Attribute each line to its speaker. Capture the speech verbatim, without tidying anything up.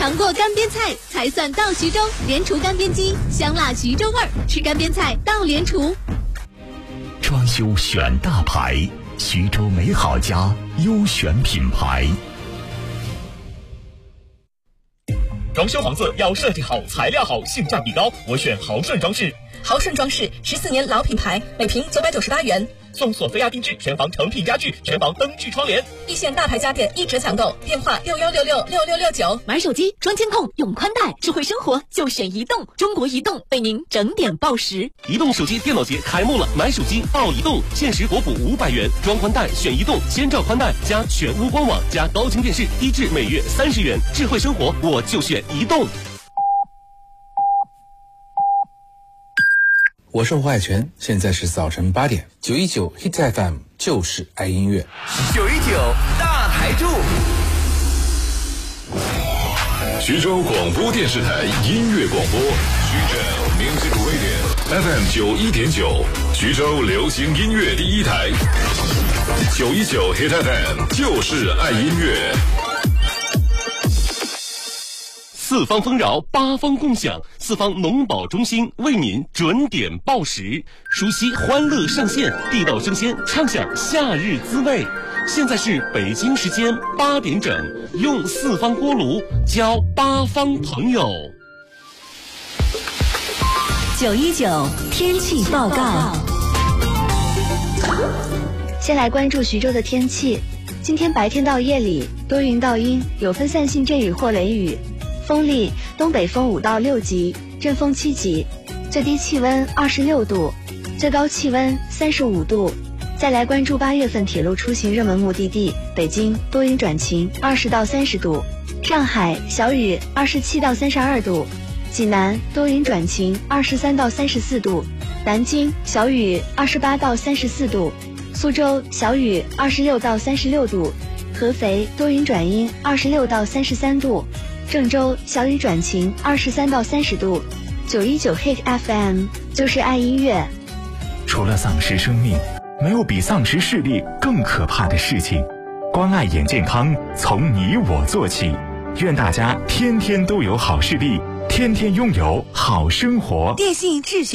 Speaker 1: 尝过干煸菜才算到徐州。莲厨干煸鸡，香辣徐州味儿，吃干煸菜到莲厨。
Speaker 2: 装修选大牌，徐州美好家优选品牌。
Speaker 3: 装修房子要设计好、材料好、性价比高，我选豪顺装饰。
Speaker 4: 豪顺装饰十四年老品牌，每平九百九十八元，
Speaker 3: 送索菲亚定制全房成品家具、全房灯具窗帘。
Speaker 4: 一线大牌家电一折抢购，电话六幺六六六六六九。
Speaker 5: 买手机装监控用宽带，智慧生活就选移动。中国移动为您整点报时。
Speaker 6: 移动手机电脑节开幕了，买手机报移动，限时国补五百元，装宽带选移动，先兆宽带加全屋官网加高清电视，低至每月三十元。智慧生活我就选移动。
Speaker 7: 我是胡海泉，现在是早晨八点，九一九 Hit F M 就是爱音乐，
Speaker 8: 九一九大台柱，
Speaker 9: 徐州广播电视台音乐广播，徐州 Music Radio F M 九一点九，徐州流行音乐第一台，九一九 Hit F M 就是爱音乐。
Speaker 6: 四方丰饶，八方共享，四方农保中心为您准点报时，熟悉欢乐上线，地道生鲜，畅享夏日滋味。现在是北京时间八点整，用四方锅炉交八方朋友。
Speaker 5: 九一九天气报告。
Speaker 10: 先来关注徐州的天气，今天白天到夜里多云到阴，有分散性阵雨或雷雨。风力东北风五到六级，阵风七级，最低气温二十六度，最高气温三十五度。再来关注八月份铁路出行热门目的地，北京多云转晴，二十到三十度；上海小雨，二十七到三十二度；济南多云转晴，二十三到三十四度；南京小雨，二十八到三十四度；苏州小雨，二十六到三十六度；合肥多云转阴，二十六到三十三度。郑州小雨转晴，二十三到三十度。九一九 Hit F M 就是爱音乐。
Speaker 2: 除了丧失生命，没有比丧失视力更可怕的事情。关爱眼健康，从你我做起。愿大家天天都有好视力，天天拥有好生活。
Speaker 11: 电信智选